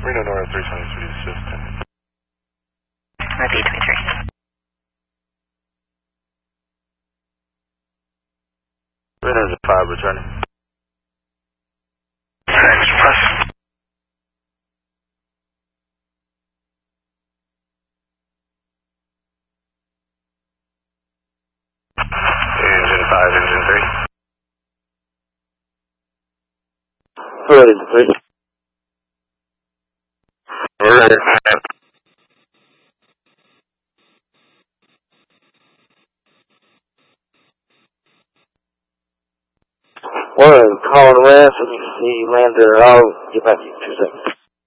Reno North 373 assistant. RP 23. Reno's at 5 returning. Thanks, press. Engine 5, engine 3. Ready to 3. We're ready. One, calling West, and you see landed at all, get back to you in 2 seconds.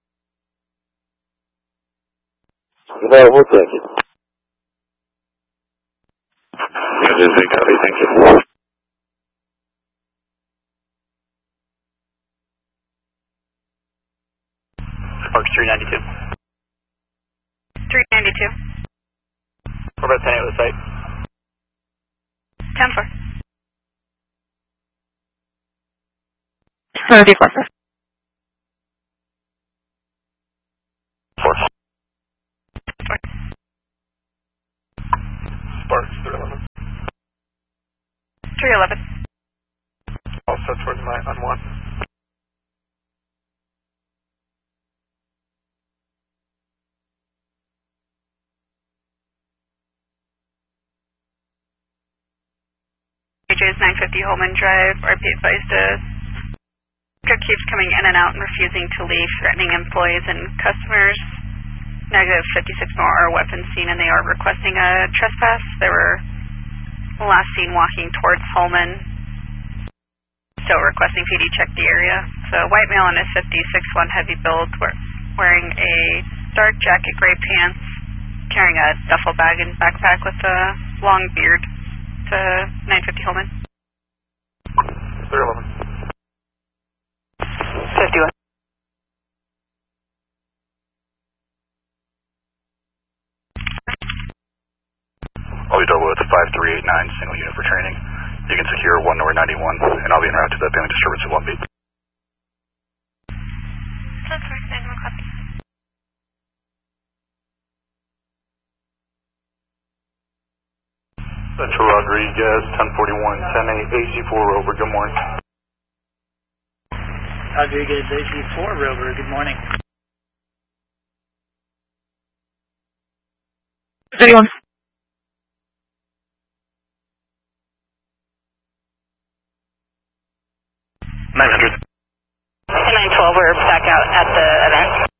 We'll take it. Engine 3, copy, thank you. Sparks 392. 392. We're about 10 at the site. 10-4. 34. Sparks 311. 311. All set towards my on 1. AJ is 950 Holman Drive. RP advised truck keeps coming in and out and refusing to leave, threatening employees and customers. Negative 56 more are weapons seen, and they are requesting a trespass. They were last seen walking towards Holman, still requesting PD check the area. So white male in his 50, 6'1", heavy build, wearing a dark jacket, gray pants, carrying a duffel bag and backpack with a long beard to 950 Holman. 311. 51. OW, it's 5389, single unit for training. You can secure 1 North 91, and I'll be en route to that failing disturbance at 1B. That's right, 91 copy. Central Rodriguez, 1041, 10-8, AC4 Rover, good morning. Rodriguez, AC4 Rover, good morning. 31. 900. 912, we're back out at the event.